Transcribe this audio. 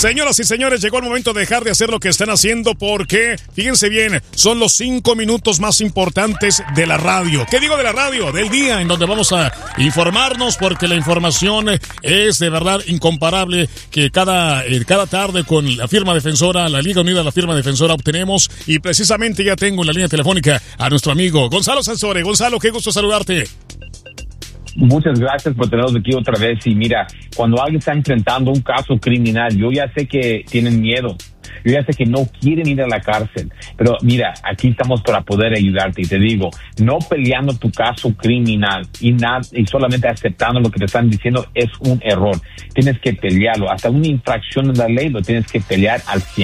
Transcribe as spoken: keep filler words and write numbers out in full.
Señoras y señores, llegó el momento de dejar de hacer lo que están haciendo porque, fíjense bien, son los cinco minutos más importantes de la radio. ¿Qué digo de la radio? Del día en donde vamos a informarnos porque la información es de verdad incomparable que cada, eh, cada tarde con la firma defensora, la Liga Unida de la Firma Defensora obtenemos y precisamente ya tengo en la línea telefónica a nuestro amigo Gonzalo Sansore. Gonzalo, qué gusto saludarte. Muchas gracias por tenernos aquí otra vez. Y mira, cuando alguien está enfrentando un caso criminal, yo ya sé que tienen miedo, yo ya sé que no quieren ir a la cárcel, pero mira, aquí estamos para poder ayudarte. Y te digo, no peleando tu caso criminal y, nada, y solamente aceptando lo que te están diciendo es un error. Tienes que pelearlo, hasta una infracción en la ley lo tienes que pelear al cien.